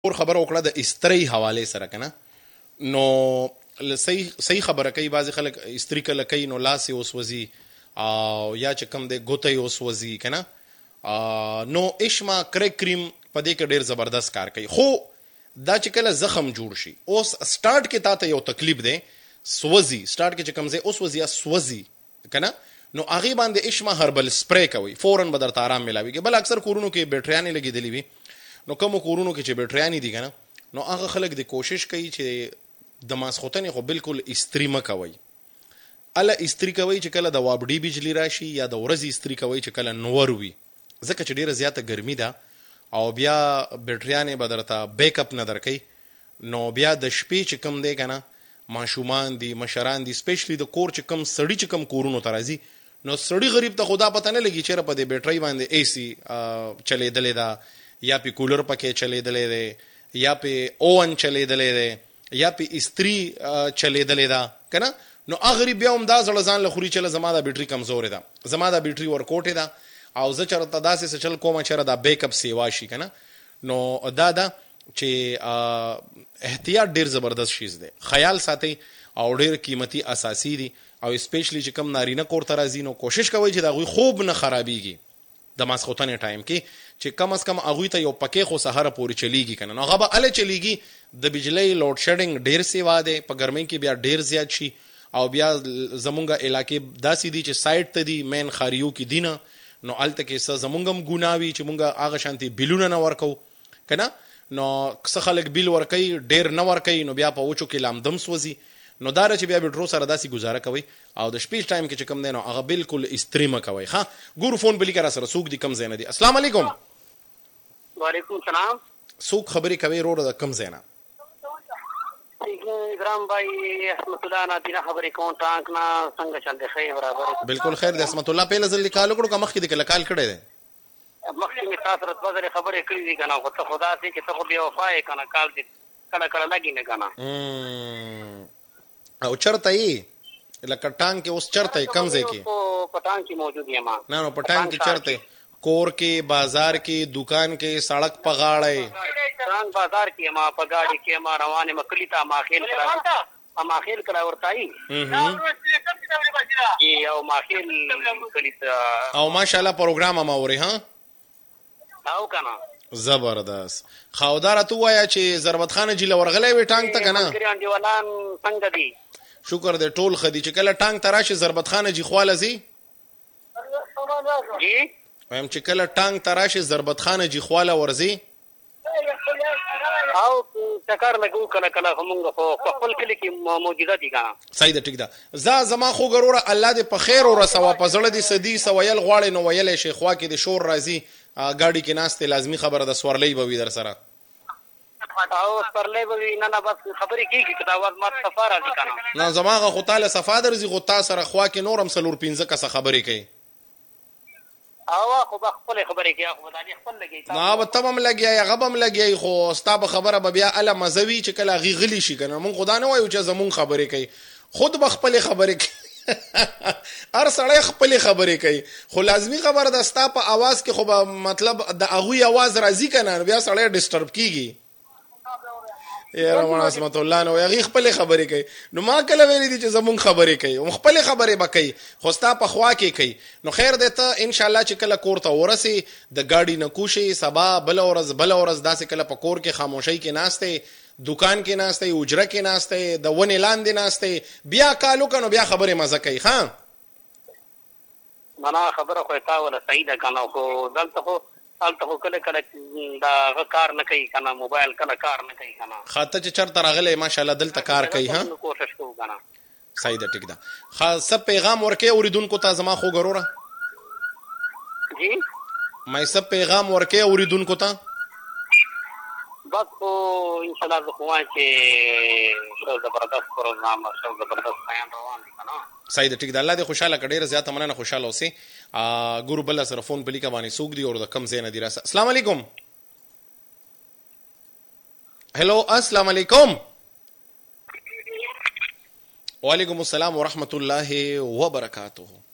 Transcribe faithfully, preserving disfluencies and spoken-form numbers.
اور خبر وکړه د استری حواله سره کنه نو صحیح صحیح خبره کوي بعضی خلک استری کله کوي نو لاس یې وسوځي او یا چې کم دی ګوته یې وسوځي کنه نو اشما کریک کریم په دې کې ډیر زبردست کار کوي خو دا چې کله زخم جوړ شي اوس سٹارټ کې تاته یو تکلیف دی سوځي سٹارټ کې چې کم دی اوس وځي سوځي کنه نو هغه باندې اشما هربل سپری کوي فورن بدر آرام ملاوي بل اکثر کورونو کې بیټریانې لګېدلې وي نو کوم کورونو کې چې بیټریانې دي کنه نو هغه خلک د کوشش کوي چې د ماسختنې خو بالکل استری مکوي اله استری کوي چې کله د وابډي بجلی راشي یا د ورځې استری کوي چې کله نور وي ځکه چې ډیره زیاته ګرمي ده او بیا بیټریانې بدرته بیک اپ نه درکې نو بیا د شپې چې کم دی کنه ماشومان دي مشران دي سپیشلی د کور چې کم سړی چې کم کورونو ته راځي نو سړی غریب ته خدا پته نه لګي چیرې په دې بیټری باندې اي سي چلیدلې ده یا پی کولر پکې چلیدلې ده یا پی اوون چلیدلې ده یا پی استری چلیدلې ده کنه نو هغه بیا هم دا ځل ځان له خوري چې زما د بیټری کمزور ده زما د بیټری ورکوټه ده او زه چرته داسې څه چل کوم چې دا بیک اپ سیوا شي کنه نو دا دا چې احتیاط ډیر زبردست شیز ده خیال ساتي او ډیر قیمتي اساسي دي او سپیشلی چې کم نارینه کور ته راځي نو کوشش کوي چې دا غوي خوب نه خرابيږي د ماسختنې ټایم کې چې کم از کم هغه ته یو پکې خو سحر پورې چلیږي کنه نو هغه ال چلیږي د بجلی لوډ شیډینګ ډیر سیوا ده په ګرمۍ کې بیا ډیر زیات شي او بیا زمونږه علاقې داسې دي چې سایت ته دي مین خاریو کې دینه نو الته کې څه زمونږم ګناوي چې مونږه هغه شانتي بلونه نه ورکو کنه نو څه خلک بیل ورکي ډیر نه ورکي نو بیا په وچو کې لامدم سوځي نو دار چې بیا بیټرو سره داسې گزاره کوي او د شپې ټایم کې چې کم دی نو هغه بالکل استریمه کوي ها ګورو فون بلی کرا سره سوق دي کم زینه دي السلام علیکم وعلیکم السلام سوق خبرې کوي روړه د کم زینه اکرام بھائی اسمت الله نادینا خبرې کوم ټانک نه څنګه چل دی خیر برابر بالکل خیر د اسمت الله په لزل کال کړو کوم مخکې د کله کال کړی دی مخکې می تاسو رات بازار خبرې کړې دي کنه خو ته خدا دې چې ته خو بیا وفای کنه کال دې کله کله لګی نه کنه او چرته یې لکه ټانک کې اوس چرته کم ځای کې او پټان کې موجود یم نه نو پټان کې چرته کور کې بازار کې دکان کې سړک په غاړه ټانک بازار کې ما په گاډي کې ما روانه مکلی ته ما خیل کړه ما خیل کړه ورتای او ما خیل کلی ته او ماشاءالله پروګرام ما اوري ها او کنه زبردست خاودار ته وایا چې ضربت خان جیل ورغلې وي ټانک ته کنه ګریان دیوالان څنګه دي شکر دې ټول خدي چې کله ټانک تراشي ضربت خان جی خواله زی جی هم چې کله ټانک تراشي ضربت خان جی خواله ورزي او ټکر لګو کله کله همغه خو خپل کلی کې موجوده دي کنه صحیح ده ټیک ده ز زما خو ګروره الله دې په خیر او رسوا په زړه دې سدي سویل غواړي نو ویل شي خوا کې د شور راځي ګاډي کې ناشته لازمی خبره د سورلې به وي در سره او سورلې به وي نه نه بس خبرې کیږي چې دا واز ما سفر راځي کنه نه زماغه خو تعالی صفا درځي خو تاسو سره خوا کې نورم سلور پنځه کسه خبرې کوي او خو خپل خبرې کوي خو دا خپل لګي نه به تمام لګي یا غبم لګي خو ستاب خبره به بیا ال مزوي چې کله غي غلی شي کنه مون خدا نه وایو چې زمون خبرې کوي خود به خپل خبرې کوي ار سړی خپل خبرې کوي خو لازمی خبره ده ستا په आवाज کې خو مطلب د اغوی आवाज راځي کنه بیا سړی ډیسټرب کیږي یا روان اسمت الله نو یغي خپل خبرې کوي نو ما کله ویلې دي چې زمون خبرې کوي او خپل خبرې بکې خو ستا په خوا کې کوي نو خیر ده ته ان شاء الله چې کله کور ته ورسي د گاډي نه کوشي سبا بل اورز بل اورز داسې کله په کور کې خاموشي کې ناشته دکان کې ناشته اجره کې ناشته د ونې لاندې ناشته بیا کالو کنو بیا خبرې مزه کوي ها معنا خبره خو تا ولا صحیح ده کنه خو دلته خو الته کله کله دا کار نه کوي کنه موبایل کله کار نه کوي کنه خاطه چې چرته راغله ماشاءالله دلته کار کوي ها کوشش کوو کنه صحیح ده ټیک ده خاصه پیغام ورکه اوریدونکو ته زما خو ګروره جی مې سب پیغام ورکه اوریدونکو ته بس خو ان شاء الله زه وایم چې شو زبردست پروګرام شو زبردست بیان روان دي کنه صحیح ده ټیک ده الله دې خوشاله کړي زیاته مننه خوشاله اوسې ا ګورو بل سره فون بلی کا باندې سوق دی او د کم زین دی راسه السلام علیکم هلو السلام علیکم وعلیکم السلام ورحمت الله وبرکاته